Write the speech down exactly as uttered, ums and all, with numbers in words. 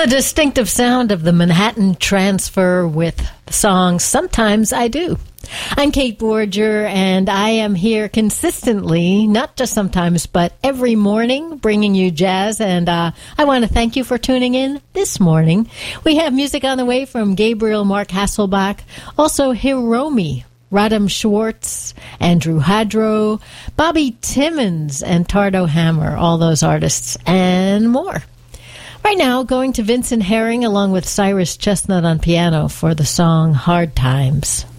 The distinctive sound of the Manhattan Transfer with the song Sometimes I Do. I'm Kate Borger, and I am here consistently, not just sometimes, but every morning, bringing you jazz, and uh, I want to thank you for tuning in this morning. We have music on the way from Gabriel Mark Hasselbach, also Hiromi, Radham Schwartz, Andrew Hadro, Bobby Timmons, and Tardo Hammer, all those artists, and more. Right now, going to Vincent Herring along with Cyrus Chestnut on piano for the song Hard Times.